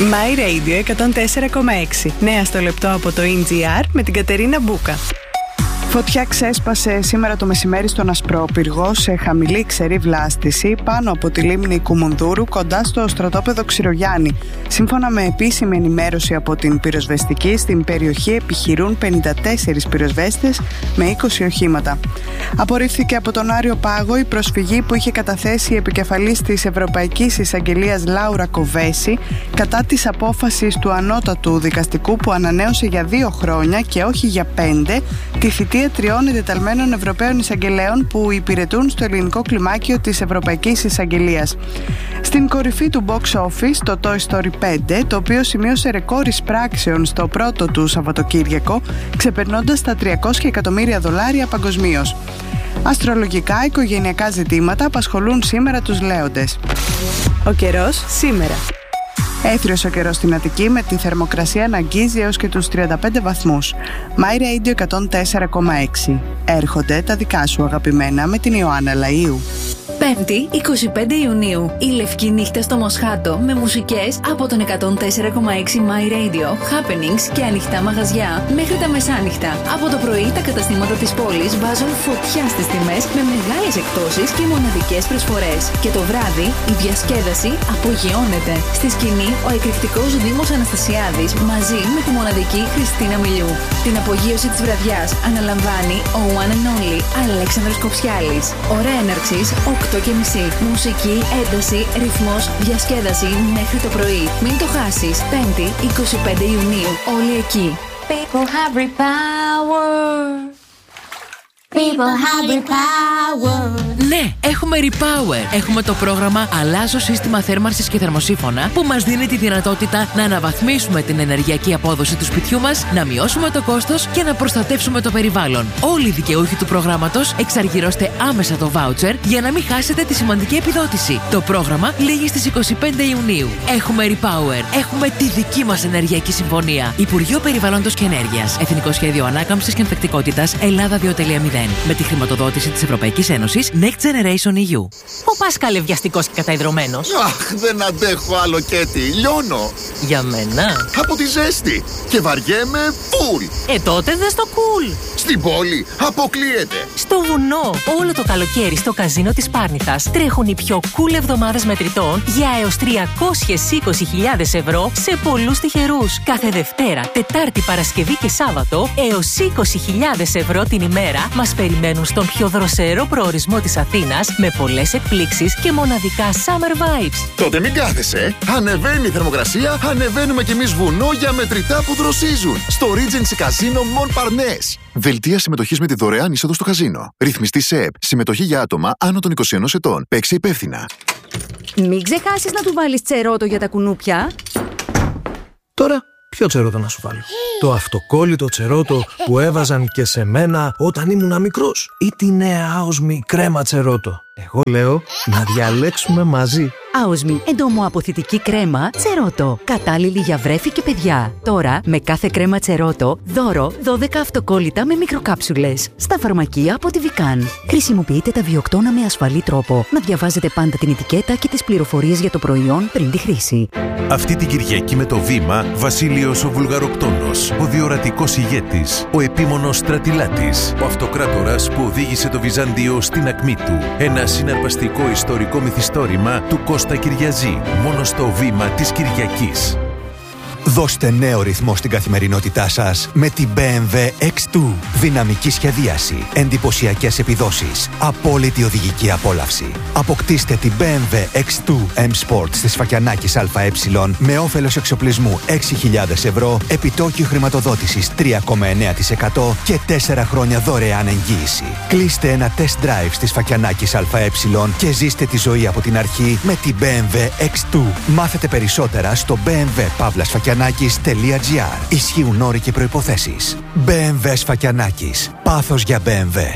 My Radio 104,6. Νέα στο λεπτό από το NGR με την Κατερίνα Μπούκα. Φωτιά ξέσπασε σήμερα το μεσημέρι στον Ασπρόπυργο σε χαμηλή ξερή βλάστηση πάνω από τη λίμνη Κουμουνδούρου κοντά στο στρατόπεδο Ξηρογιάννη. Σύμφωνα με επίσημη ενημέρωση από την πυροσβεστική, στην περιοχή επιχειρούν 54 πυροσβέστες με 20 οχήματα. Απορρίφθηκε από τον Άριο Πάγο η προσφυγή που είχε καταθέσει η επικεφαλής της Ευρωπαϊκής Εισαγγελίας Λάουρα Κοβέση κατά της απόφασης του Ανώτατου Δικαστικού που ανανέωσε για 2 χρόνια και όχι για 5 τη θητεία 3 εντεταλμένων Ευρωπαίων Εισαγγελέων που υπηρετούν στο ελληνικό κλιμάκιο της Ευρωπαϊκής Εισαγγελίας. Στην κορυφή του box office, το Toy Story 5, το οποίο σημείωσε ρεκόρ εισπράξεων στο πρώτο του Σαββατοκύριακο, ξεπερνώντας τα $300 εκατομμύρια παγκοσμίως. Αστρολογικά, οικογενειακά ζητήματα απασχολούν σήμερα τους Λέοντες. Ο καιρός σήμερα. Έθριος ο καιρός στην Αττική με τη θερμοκρασία να αγγίζει έως και τους 35 βαθμούς. My Radio 104,6. Έρχονται τα δικά σου αγαπημένα με την Ιωάννα Λαΐου. Πέμπτη, 25 Ιουνίου. Η Λευκή Νύχτα στο Μοσχάτο με μουσικές από τον 104,6 My Radio, happenings και ανοιχτά μαγαζιά μέχρι τα μεσάνυχτα. Από το πρωί τα καταστήματα της πόλης βάζουν φωτιά στις τιμές με μεγάλες εκπτώσεις και μοναδικές προσφορές. Και το βράδυ η διασκέδαση απογειώνεται. Στη σκηνή ο εκρηκτικός Δήμος Αναστασιάδης μαζί με τη μοναδική Χριστίνα Μιλιού. Την απογείωση της βραδιάς αναλαμβάνει ο one and only Αλέξανδρος Κοψιάλης. Ώρα έναρξης 8:30. Μουσική, ένταση, ρυθμός, διασκέδαση μέχρι το πρωί. Μην το χάσεις. Πέμπτη, 25 Ιουνίου. Όλοι εκεί. People have repower. People have repower. Ναι, έχουμε Repower. Έχουμε το πρόγραμμα Αλλάζω σύστημα θέρμανσης και θερμοσύφωνα που μας δίνει τη δυνατότητα να αναβαθμίσουμε την ενεργειακή απόδοση του σπιτιού μας, να μειώσουμε το κόστος και να προστατεύσουμε το περιβάλλον. Όλοι οι δικαιούχοι του προγράμματος εξαργυρώστε άμεσα το voucher για να μην χάσετε τη σημαντική επιδότηση. Το πρόγραμμα λήγει στις 25 Ιουνίου. Έχουμε Repower. Έχουμε τη δική μας ενεργειακή συμφωνία. Υπουργείο Περιβάλλοντος και Ενέργειας. Εθνικό Σχέδιο Ανάκαμψης και Ανθεκτικότητας Ελλάδα 2.0. Με τη χρηματοδότηση της Ευρωπαϊκής Ένωσης Next Generation EU. Ο Πάσκαλε βιαστικός και καταϊδρωμένος. Αχ, δεν αντέχω άλλο Κέτι. Λιώνω. Για μένα. Από τη ζέστη. Και βαριέμαι φουλ. Τότε δες το cool. Στην πόλη αποκλείεται. Στο βουνό. Όλο το καλοκαίρι στο καζίνο της Πάρνηθας τρέχουν οι πιο cool εβδομάδες μετρητών για έως 320.000 ευρώ σε πολλούς τυχερούς. Κάθε Δευτέρα, Τετάρτη, Παρασκευή και Σάββατο έως 20.000 ευρώ την ημέρα μας περιμένουν στον πιο δροσερό προορισμό της Αθήνας με πολλές εκπλήξεις και μοναδικά summer vibes. Τότε μην κάθεσαι. Ανεβαίνει η θερμοκρασία, ανεβαίνουμε κι εμείς βουνό για μετρητά που δροσίζουν. Στο Regency Casino Montparnasse. Δελτία συμμετοχής με τη δωρεάν είσοδο στο καζίνο. Ρυθμιστή ΣΕΕΠ. Συμμετοχή για άτομα άνω των 21 ετών. Παίξε υπεύθυνα. Μην ξεχάσεις να του βάλεις τσερότο για τα κουνούπια. Τώρα, ποιο τσερότο να σου βάλω? Το αυτοκόλλητο τσερότο που έβαζαν και σε μένα όταν ήμουν μικρός, ή τη νέα άοσμη κρέμα τσερότο? Εγώ λέω να διαλέξουμε μαζί. Άοσμη εντομοαποθητική κρέμα τσερότο. Κατάλληλη για βρέφη και παιδιά. Τώρα με κάθε κρέμα τσερότο δώρο 12 αυτοκόλλητα με μικροκάψουλες. Στα φαρμακεία από τη Βικάν. Χρησιμοποιείτε τα βιοκτώνα με ασφαλή τρόπο. Να διαβάζετε πάντα την ετικέτα και τις πληροφορίες για το προϊόν πριν τη χρήση. Αυτή την Κυριακή με το Βήμα, Βασίλειος ο Βουλγαροπτώνος, ο διορατικός ηγέτης, ο επίμονος στρατιλάτης, ο αυτοκράτορας που οδήγησε το Βυζάντιο στην ακμή του. Ένα συναρπαστικό ιστορικό μυθιστόρημα του Κώστα Κυριαζή, μόνο στο Βήμα της Κυριακής. Δώστε νέο ρυθμό στην καθημερινότητά σας με την BMW X2. Δυναμική σχεδίαση, εντυπωσιακές επιδόσεις, απόλυτη οδηγική απόλαυση. Αποκτήστε την BMW X2 M Sport στις Φακιανάκης ΑΕ με όφελος εξοπλισμού 6.000 ευρώ, επιτόκιο χρηματοδότησης 3,9% και 4 χρόνια δωρεάν εγγύηση. Κλείστε ένα test drive στις Φακιανάκης ΑΕ και ζήστε τη ζωή από την αρχή με την BMW X2. Μάθετε περισσότερα στο bmw-sfakianakis.gr. Ισχύουν όροι και προϋποθέσεις. BMW Σφακιανάκης. Πάθος για BMW.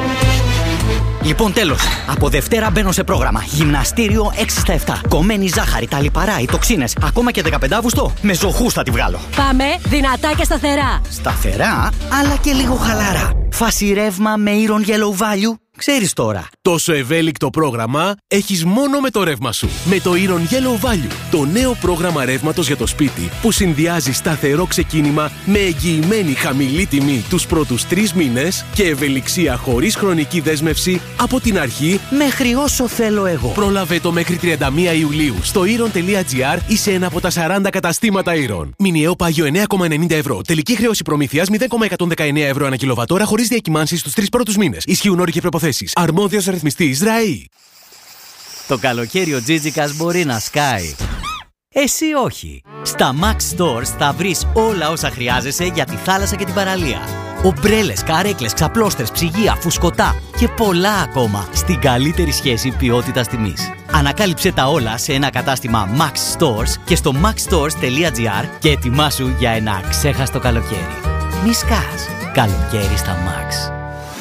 Λοιπόν, τέλος. Από Δευτέρα μπαίνω σε πρόγραμμα. Γυμναστήριο 6 στα 7. Κομμένη ζάχαρη, τα λιπαρά, οι τοξίνες. Ακόμα και 15 Αύγουστο. Με ζωχούς θα τη βγάλω. Πάμε δυνατά και σταθερά. Σταθερά, αλλά και λίγο χαλαρά. Φάση ρεύμα με Iron Yellow Value. Ξέρεις τώρα. Τόσο ευέλικτο πρόγραμμα έχεις μόνο με το ρεύμα σου. Με το Iron Yellow Value, το νέο πρόγραμμα ρεύματος για το σπίτι που συνδυάζει σταθερό ξεκίνημα με εγγυημένη χαμηλή τιμή τους πρώτους 3 μήνες και ευελιξία χωρίς χρονική δέσμευση από την αρχή μέχρι όσο θέλω εγώ. Πρόλαβε το μέχρι 31 Ιουλίου στο iron.gr ή σε ένα από τα 40 καταστήματα Iron. Μηνιαίο πάγιο 9,90 ευρώ. Τελική χρέωση προμήθειας 0,119 ευρώ ανά κιλοβατόρα χωρίς διακυμάνσεις στους 3 πρώτους μήνες. Ισχύουν όροι και προϋποθέσεις. Αρμόδιος ρυθμιστής ΡΑΗ. Το καλοκαίρι ο Τζίτζικας μπορεί να σκάει. Εσύ όχι. Στα Max Stores θα βρεις όλα όσα χρειάζεσαι για τη θάλασσα και την παραλία. Ομπρέλες, καρέκλες, ξαπλώστρες, ψυγεία, φουσκωτά και πολλά ακόμα στην καλύτερη σχέση ποιότητας-τιμής. Ανακάλυψε τα όλα σε ένα κατάστημα Max Stores και στο maxstores.gr και ετοιμάσου για ένα ξέχαστο καλοκαίρι. Μη σκάς. Καλοκαίρι στα Max.